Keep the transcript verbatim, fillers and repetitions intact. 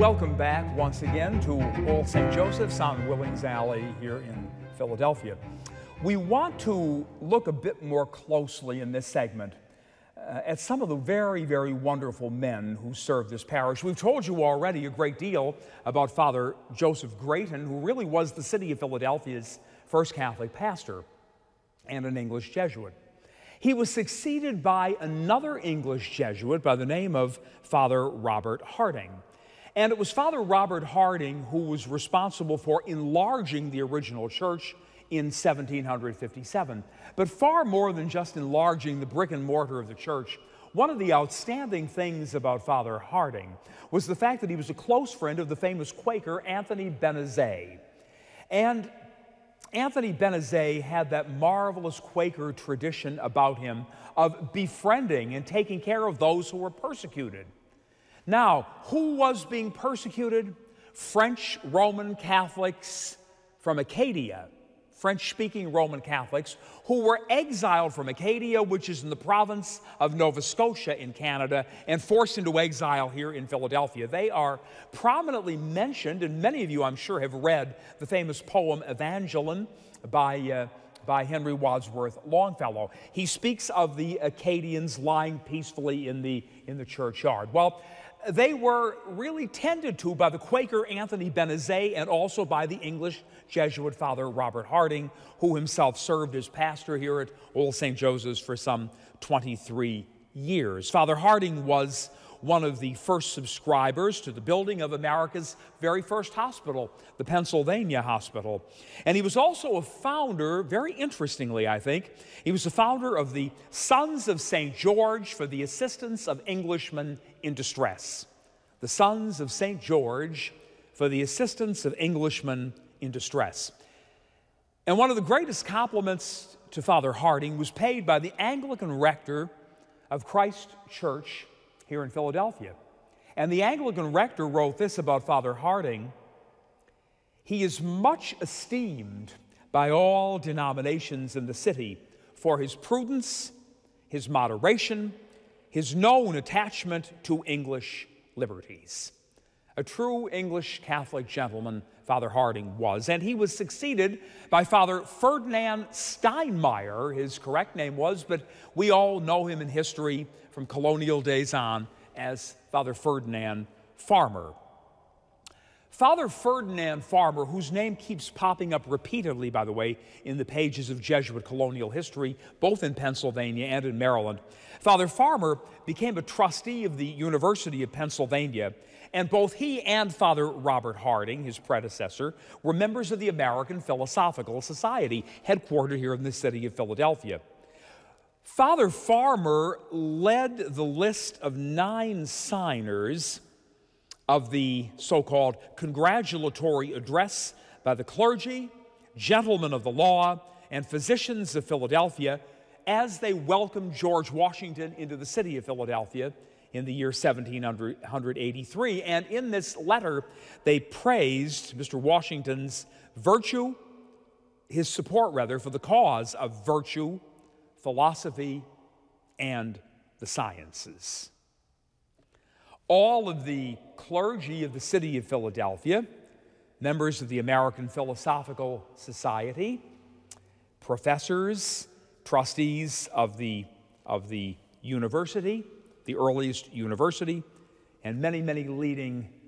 Welcome back once again to Old Saint Joseph's on Willings Alley here in Philadelphia. We want to look a bit more closely in this segment uh, at some of the very, very wonderful men who serve this parish. We've told you already a great deal about Father Joseph Grayton, who really was the city of Philadelphia's first Catholic pastor and an English Jesuit. He was succeeded by another English Jesuit by the name of Father Robert Harding. And it was Father Robert Harding who was responsible for enlarging the original church in seventeen fifty-seven. But far more than just enlarging the brick and mortar of the church, one of the outstanding things about Father Harding was the fact that he was a close friend of the famous Quaker Anthony Benezet. And Anthony Benezet had that marvelous Quaker tradition about him of befriending and taking care of those who were persecuted. Now, who was being persecuted? French Roman Catholics from Acadia, French-speaking Roman Catholics who were exiled from Acadia, which is in the province of Nova Scotia in Canada, and forced into exile here in Philadelphia. They are prominently mentioned, and many of you, I'm sure, have read the famous poem Evangeline by, uh, by Henry Wadsworth Longfellow. He speaks of the Acadians lying peacefully in the, in the churchyard. Well, they were really tended to by the Quaker Anthony Benezet and also by the English Jesuit Father Robert Harding, who himself served as pastor here at Old Saint Joseph's for some twenty-three years. Father Harding was one of the first subscribers to the building of America's very first hospital, the Pennsylvania Hospital. And he was also a founder, very interestingly, I think, he was the founder of the Sons of Saint George for the Assistance of Englishmen in Distress. The Sons of Saint George for the Assistance of Englishmen in Distress. And one of the greatest compliments to Father Harding was paid by the Anglican rector of Christ Church here in Philadelphia. And the Anglican rector wrote this about Father Harding: "He is much esteemed by all denominations in the city for his prudence, his moderation, his known attachment to English liberties." A true English Catholic gentleman, Father Harding was, and he was succeeded by Father Ferdinand Steinmeier, his correct name was, but we all know him in history from colonial days on as Father Ferdinand Farmer. Father Ferdinand Farmer, whose name keeps popping up repeatedly, by the way, in the pages of Jesuit colonial history, both in Pennsylvania and in Maryland, Father Farmer became a trustee of the University of Pennsylvania, and both he and Father Robert Harding, his predecessor, were members of the American Philosophical Society, headquartered here in the city of Philadelphia. Father Farmer led the list of nine signers of the so-called congratulatory address by the clergy, gentlemen of the law, and physicians of Philadelphia as they welcomed George Washington into the city of Philadelphia in the year seventeen eighty-three. And in this letter, they praised Mister Washington's virtue, his support, rather, for the cause of virtue, philosophy, and the sciences. All of the clergy of the city of Philadelphia, members of the American Philosophical Society, professors, trustees of the, of the university, the earliest university, and many, many leading